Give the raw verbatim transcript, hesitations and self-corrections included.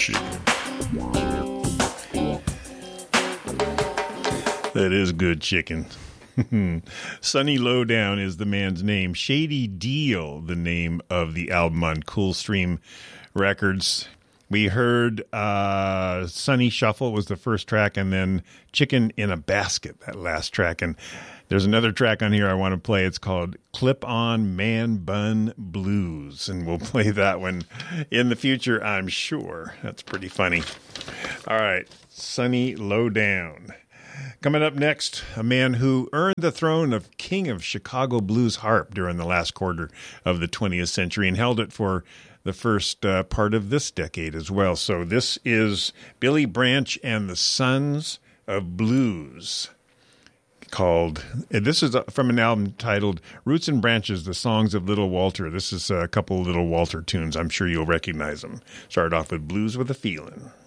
That is good chicken. Sunny Lowdown is the man's name. Shady Deal, the name of the album on Coolstream Records. We heard uh, Sunny Shuffle was the first track, and then Chicken in a Basket, that last track. And there's another track on here I want to play. It's called Clip On Man Bun Blues, and we'll play that one in the future, I'm sure. That's pretty funny. All right, Sunny Lowdown. Coming up next, a man who earned the throne of King of Chicago Blues Harp during the last quarter of the twentieth century and held it for the first uh, part of this decade as well. So this is Billy Branch and the Sons of Blues, called, this is from an album titled Roots and Branches, The Songs of Little Walter. This is a couple of Little Walter tunes. I'm sure you'll recognize them. Start off with Blues with a Feeling.